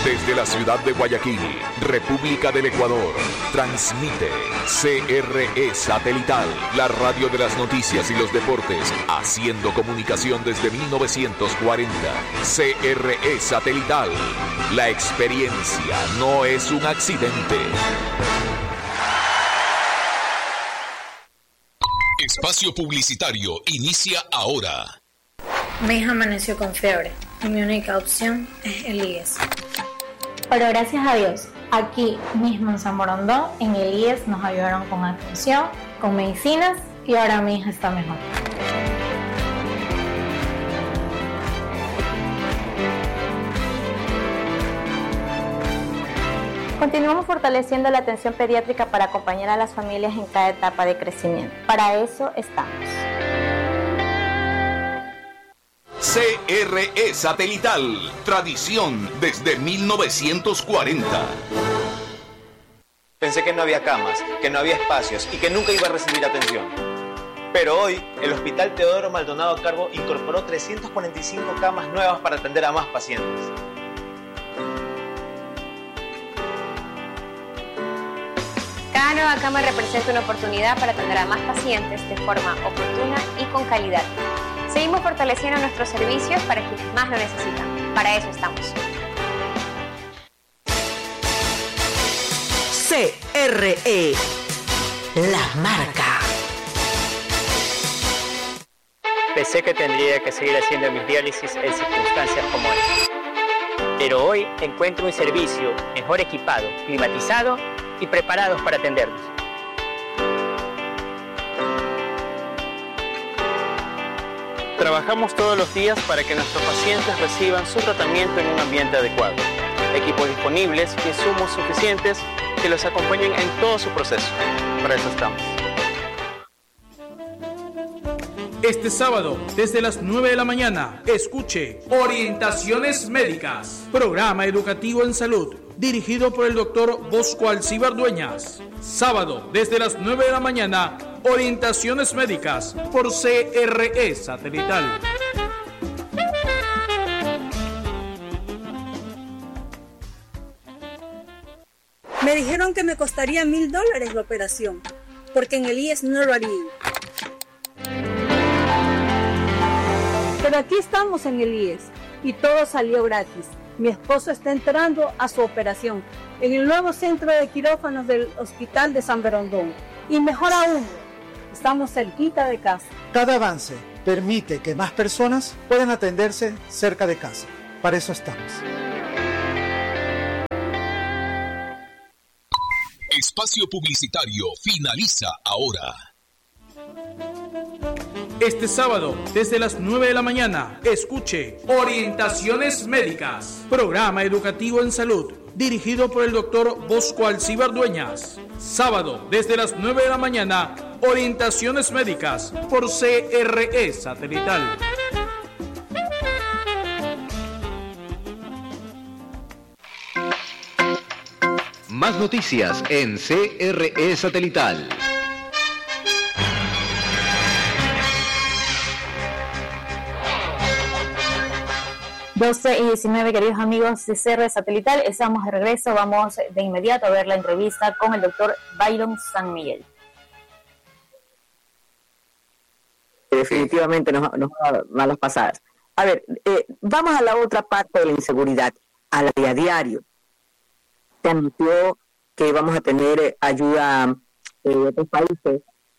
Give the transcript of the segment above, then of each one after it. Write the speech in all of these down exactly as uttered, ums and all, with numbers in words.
Desde la ciudad de Guayaquil, República del Ecuador, transmite C R E Satelital, la radio de las noticias y los deportes, haciendo comunicación desde mil novecientos cuarenta. C R E Satelital, la experiencia no es un accidente. Espacio publicitario inicia ahora. Mi hija amaneció con fiebre y mi única opción es el I E S. Pero gracias a Dios, aquí mismo en San Borondón, en el I E S nos ayudaron con atención, con medicinas y ahora mi hija está mejor. Continuamos fortaleciendo la atención pediátrica para acompañar a las familias en cada etapa de crecimiento. Para eso estamos. C R E Satelital, tradición desde mil novecientos cuarenta. Pensé que no había camas, que no había espacios y que nunca iba a recibir atención. Pero hoy, el Hospital Teodoro Maldonado Carbo incorporó trescientas cuarenta y cinco camas nuevas para atender a más pacientes. Cada nueva cama representa una oportunidad para atender a más pacientes de forma oportuna y con calidad. Seguimos fortaleciendo nuestros servicios para quienes más lo necesitan. Para eso estamos. C R E, la marca. Pensé que tendría que seguir haciendo mis diálisis en circunstancias como esta. Pero hoy encuentro un servicio mejor equipado, climatizado y preparados para atendernos. Trabajamos todos los días para que nuestros pacientes reciban su tratamiento en un ambiente adecuado. Equipos disponibles y insumos suficientes que los acompañen en todo su proceso. Para eso estamos. Este sábado, desde las nueve de la mañana, escuche Orientaciones Médicas, programa educativo en salud, dirigido por el doctor Bosco Alcibar Dueñas. Sábado, desde las nueve de la mañana, Orientaciones Médicas por C R E Satelital. Me dijeron que me costaría mil dólares la operación, porque en el I E S no lo harían. Pero aquí estamos en el I E S y todo salió gratis. Mi esposo está entrando a su operación en el nuevo centro de quirófanos del Hospital de San Borondón. Y mejor aún, estamos cerquita de casa. Cada avance permite que más personas puedan atenderse cerca de casa. Para eso estamos. Espacio publicitario finaliza ahora. Este sábado, desde las nueve de la mañana, escuche Orientaciones Médicas, programa educativo en salud, dirigido por el doctor Bosco Alcibar Dueñas. Sábado, desde las nueve de la mañana, Orientaciones Médicas por C R E Satelital. Más noticias en C R E Satelital. doce y diecinueve, queridos amigos de C R E Satelital, estamos de regreso. Vamos de inmediato a ver la entrevista con el doctor Byron San Miguel. Definitivamente nos, nos va a dar malas pasadas. A ver, eh, vamos a la otra parte de la inseguridad, a la de a diario. Se anunció que vamos a tener eh, ayuda eh, de otros países.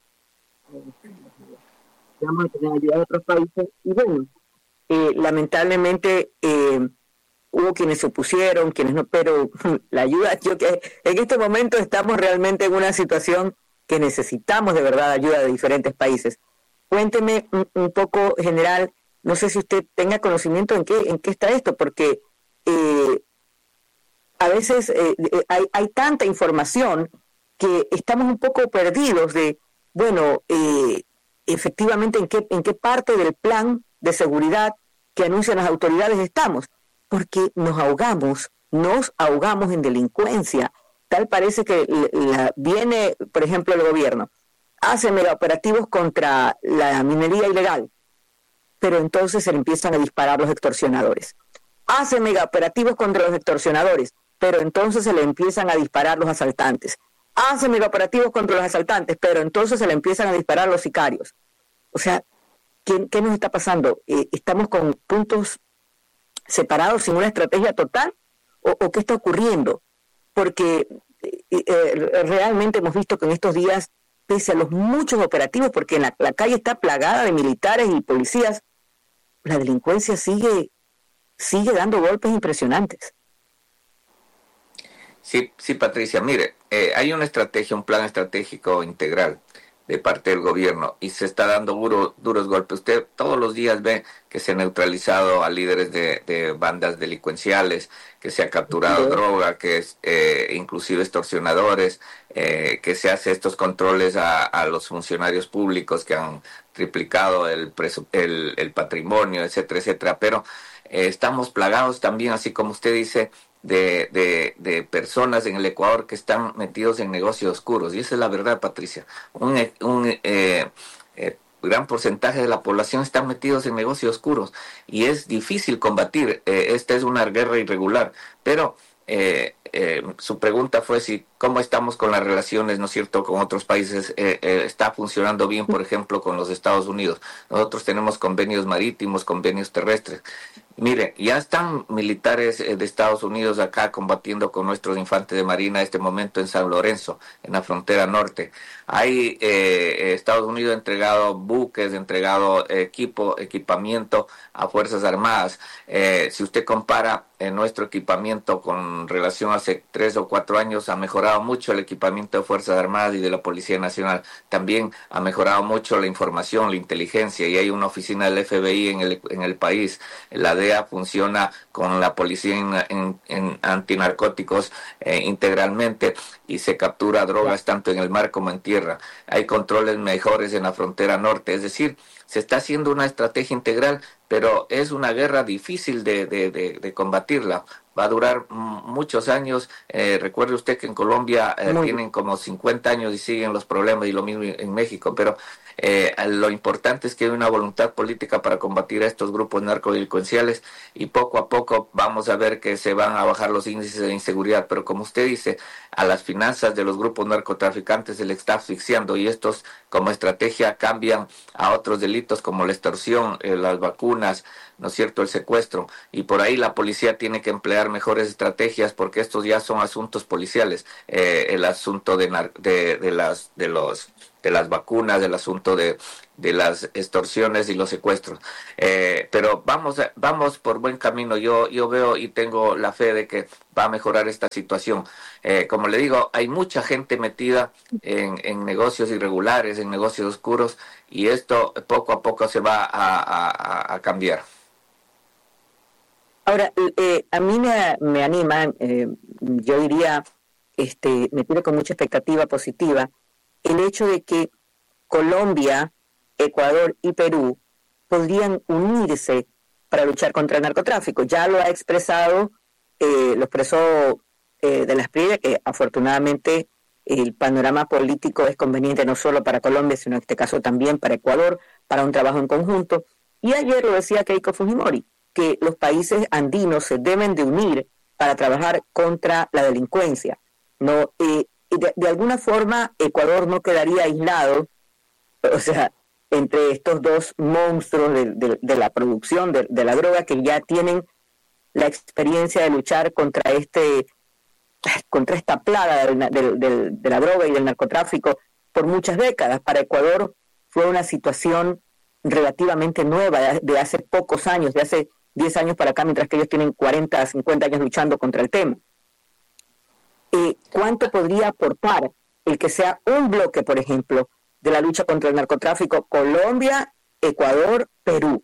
Vamos a tener ayuda de otros países y bueno, Eh, lamentablemente eh, hubo quienes se opusieron, quienes no, pero la ayuda, yo que en este momento estamos realmente en una situación que necesitamos de verdad ayuda de diferentes países. Cuénteme un, un poco, general, no sé si usted tenga conocimiento en qué en qué está esto, porque eh, a veces eh, hay, hay tanta información que estamos un poco perdidos de, bueno, eh, efectivamente en qué en qué parte del plan de seguridad que anuncian las autoridades estamos, porque nos ahogamos, nos ahogamos en delincuencia. Tal parece que la, viene, por ejemplo, el gobierno, hace mega operativos contra la minería ilegal, pero entonces se le empiezan a disparar los extorsionadores. hace megaoperativos contra los extorsionadores, pero entonces se le empiezan a disparar los asaltantes. Hace megaoperativos contra los asaltantes, pero entonces se le empiezan a disparar los sicarios. O sea, ¿qué, qué nos está pasando? Eh, ¿Estamos con puntos separados sin una estrategia total? ¿O, o qué está ocurriendo? Porque eh, eh, realmente hemos visto que en estos días, pese a los muchos operativos, porque la, la calle está plagada de militares y policías, la delincuencia sigue, sigue dando golpes impresionantes. Sí, sí, Patricia, mire, eh, hay una estrategia, un plan estratégico integral de parte del gobierno y se está dando duro, duros golpes. Usted todos los días ve que se ha neutralizado a líderes de, de bandas delincuenciales, que se ha capturado sí. droga, que es eh, inclusive extorsionadores, eh, que se hace estos controles a, a los funcionarios públicos que han triplicado el, presu el, el patrimonio, etcétera, etcétera. Pero eh, estamos plagados también, así como usted dice, De, de, de personas en el Ecuador que están metidos en negocios oscuros. Y esa es la verdad, Patricia. Un, un eh, eh, gran porcentaje de la población están metidos en negocios oscuros. Y es difícil combatir. Eh, esta es una guerra irregular. Pero eh, eh, su pregunta fue si cómo estamos con las relaciones, ¿no es cierto?, con otros países. Eh, eh, está funcionando bien, por ejemplo, con los Estados Unidos. Nosotros tenemos convenios marítimos, convenios terrestres. Mire, ya están militares de Estados Unidos acá combatiendo con nuestros infantes de marina en este momento en San Lorenzo, en la frontera norte. Hay eh, Estados Unidos ha entregado buques, ha entregado equipo, equipamiento a Fuerzas Armadas. Eh, si usted compara eh, nuestro equipamiento con relación a hace tres o cuatro años, ha mejorado mucho el equipamiento de Fuerzas Armadas y de la Policía Nacional. También ha mejorado mucho la información, la inteligencia, y hay una oficina del F B I en el, en el país. La D E A funciona con la policía en, en, en antinarcóticos eh, integralmente, y se captura drogas tanto en el mar como en tierra. Hay controles mejores en la frontera norte, es decir, se está haciendo una estrategia integral, pero es una guerra difícil de, de, de, de combatirla. Va a durar muchos años. Eh, recuerde usted que en Colombia eh, tienen como cincuenta años y siguen los problemas, y lo mismo en México, pero eh, lo importante es que hay una voluntad política para combatir a estos grupos narcodelincuenciales, y poco a poco vamos a ver que se van a bajar los índices de inseguridad. Pero como usted dice, a las finanzas de los grupos narcotraficantes se le está asfixiando, y estos como estrategia cambian a otros delitos como la extorsión, eh, las vacunas, ¿no es cierto?, el secuestro, y por ahí la policía tiene que emplear mejores estrategias, porque estos ya son asuntos policiales, eh, el asunto de, de, de las de los de las vacunas, el asunto de, de las extorsiones y los secuestros, eh, pero vamos a, vamos por buen camino. Yo yo veo y tengo la fe de que va a mejorar esta situación. Eh, como le digo, hay mucha gente metida en, en negocios irregulares, en negocios oscuros, y esto poco a poco se va a, a, a cambiar. Ahora, eh, a mí me, me anima, eh, yo diría, este, me tiene con mucha expectativa positiva, el hecho de que Colombia, Ecuador y Perú podrían unirse para luchar contra el narcotráfico. Ya lo ha expresado, eh, lo expresó eh, de la Espriella, que afortunadamente el panorama político es conveniente no solo para Colombia, sino en este caso también para Ecuador, para un trabajo en conjunto. Y ayer lo decía Keiko Fujimori, que los países andinos se deben de unir para trabajar contra la delincuencia. No, eh, de, de alguna forma Ecuador no quedaría aislado, o sea, entre estos dos monstruos de, de, de la producción de, de la droga, que ya tienen la experiencia de luchar contra este contra esta plaga de, de, de, de la droga y del narcotráfico por muchas décadas. Para Ecuador fue una situación relativamente nueva, de, de hace pocos años, de hace diez años para acá, mientras que ellos tienen cuarenta, cincuenta años luchando contra el tema. Eh, ¿Cuánto podría aportar el que sea un bloque, por ejemplo, de la lucha contra el narcotráfico? Colombia, Ecuador, Perú.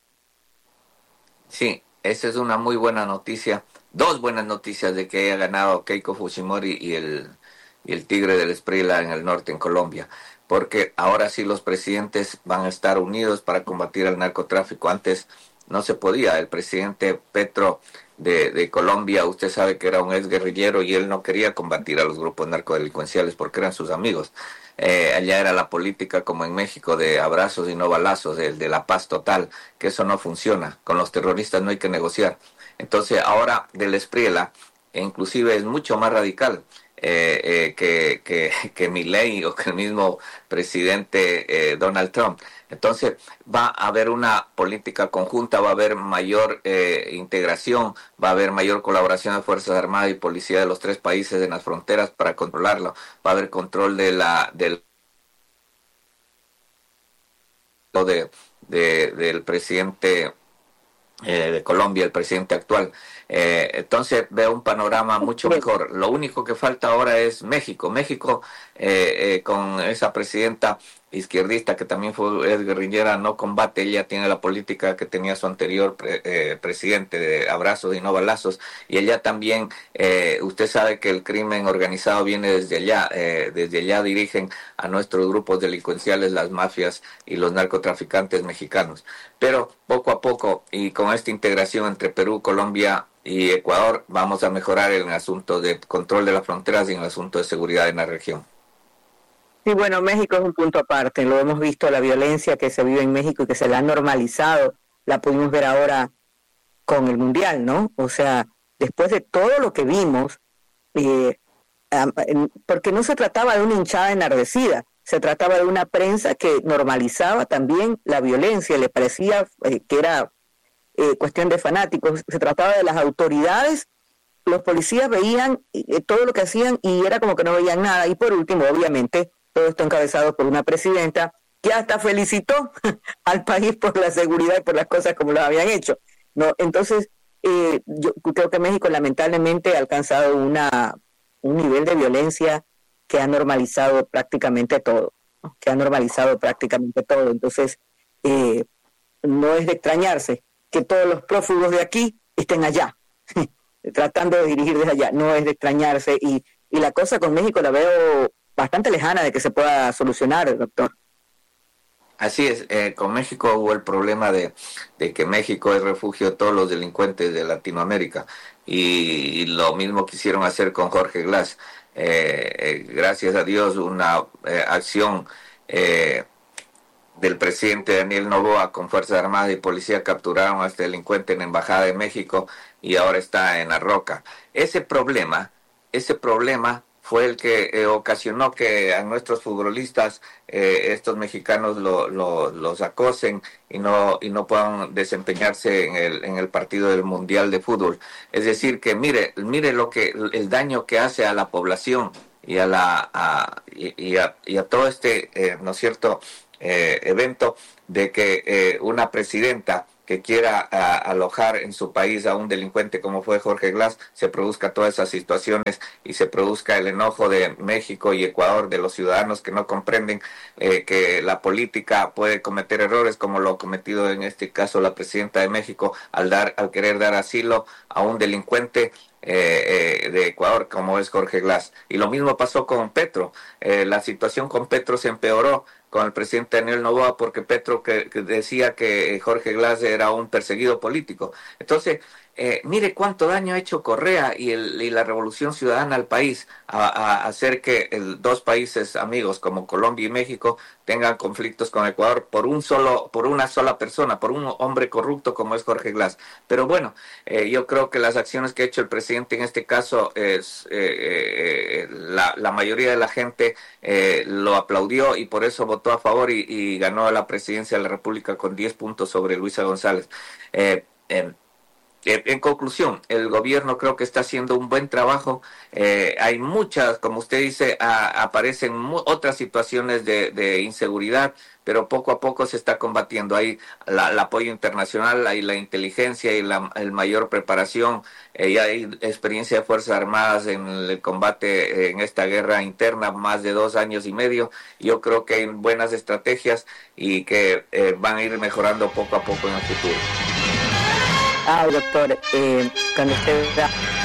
Sí, esa es una muy buena noticia. Dos buenas noticias de que haya ganado Keiko Fujimori y el, y el Tigre del Espriella en el norte, en Colombia. Porque ahora sí los presidentes van a estar unidos para combatir el narcotráfico. Antes no se podía. El presidente Petro de, de Colombia, usted sabe que era un ex guerrillero y él no quería combatir a los grupos narcodelincuenciales porque eran sus amigos. Eh, allá era la política como en México de abrazos y no balazos, de, de la paz total, que eso no funciona. Con los terroristas no hay que negociar. Entonces ahora del Espriella, inclusive es mucho más radical eh, eh, que, que, que Milei o que el mismo presidente eh, Donald Trump. Entonces va a haber una política conjunta, va a haber mayor eh, integración, va a haber mayor colaboración de Fuerzas Armadas y Policía de los tres países en las fronteras para controlarlo, va a haber control de la del de, de, del presidente eh, de Colombia, el presidente actual. Eh, entonces veo un panorama mucho mejor. Lo único que falta ahora es México. México eh, eh, con esa presidenta izquierdista que también fue es guerrillera, no combate, ella tiene la política que tenía su anterior pre, eh, presidente de abrazos y no balazos, y ella también, eh, usted sabe que el crimen organizado viene desde allá, eh, desde allá dirigen a nuestros grupos delincuenciales, las mafias y los narcotraficantes mexicanos, pero poco a poco y con esta integración entre Perú, Colombia y Ecuador vamos a mejorar en el asunto de control de las fronteras y en el asunto de seguridad en la región. Sí, bueno, México es un punto aparte, lo hemos visto, la violencia que se vive en México y que se la ha normalizado, la pudimos ver ahora con el Mundial, ¿no? O sea, después de todo lo que vimos, eh, porque no se trataba de una hinchada enardecida, se trataba de una prensa que normalizaba también la violencia, le parecía eh, que era eh, cuestión de fanáticos, se trataba de las autoridades, los policías veían eh, todo lo que hacían y era como que no veían nada, y por último, obviamente, todo esto encabezado por una presidenta que hasta felicitó al país por la seguridad y por las cosas como lo habían hecho, ¿no? Entonces, eh, yo creo que México lamentablemente ha alcanzado una un nivel de violencia que ha normalizado prácticamente todo, ¿no? que ha normalizado prácticamente todo. Entonces, eh, no es de extrañarse que todos los prófugos de aquí estén allá, tratando de dirigir desde allá. No es de extrañarse y, y la cosa con México la veo bastante lejana de que se pueda solucionar, doctor. Así es, eh, con México hubo el problema de, de que México es refugio de todos los delincuentes de Latinoamérica y, y lo mismo quisieron hacer con Jorge Glass. Eh, eh, gracias a Dios una eh, acción eh, del presidente Daniel Noboa con Fuerzas Armadas y Policía capturaron a este delincuente en la Embajada de México y ahora está en La Roca. Ese problema, ese problema fue el que eh, ocasionó que a nuestros futbolistas, eh, estos mexicanos, lo, lo, los acosen y no y no puedan desempeñarse en el en el partido del Mundial de Fútbol. Es decir, que mire mire lo que el daño que hace a la población y a la a, y, y, a, y a todo este, eh, ¿no es cierto?, eh, evento de que eh, una presidenta que quiera a, alojar en su país a un delincuente como fue Jorge Glass, se produzca todas esas situaciones y se produzca el enojo de México y Ecuador, de los ciudadanos que no comprenden eh, que la política puede cometer errores, como lo ha cometido en este caso la presidenta de México al dar al querer dar asilo a un delincuente Eh, eh, de Ecuador como es Jorge Glass. Y lo mismo pasó con Petro. Eh, la situación con Petro se empeoró con el presidente Daniel Noboa porque Petro que, que decía que Jorge Glass era un perseguido político. Entonces, eh, mire cuánto daño ha hecho Correa y, el, y la Revolución Ciudadana al país a, a hacer que el, dos países amigos como Colombia y México tengan conflictos con Ecuador por un solo, por una sola persona, por un hombre corrupto como es Jorge Glass. Pero bueno, eh, yo creo que las acciones que ha hecho el presidente en este caso es eh, eh, la, la mayoría de la gente eh, lo aplaudió y por eso votó a favor y, y ganó la presidencia de la República con diez puntos sobre Luisa González. Eh, eh, En conclusión, el gobierno creo que está haciendo un buen trabajo. Eh, hay muchas, como usted dice, a, aparecen mu- otras situaciones de, de inseguridad, pero poco a poco se está combatiendo. Hay la, el apoyo internacional, hay la inteligencia y la el mayor preparación. Eh, y hay experiencia de Fuerzas Armadas en el combate en esta guerra interna, más de dos años y medio. Yo creo que hay buenas estrategias y que eh, van a ir mejorando poco a poco en el futuro. Ah, doctor, eh, cuando usted da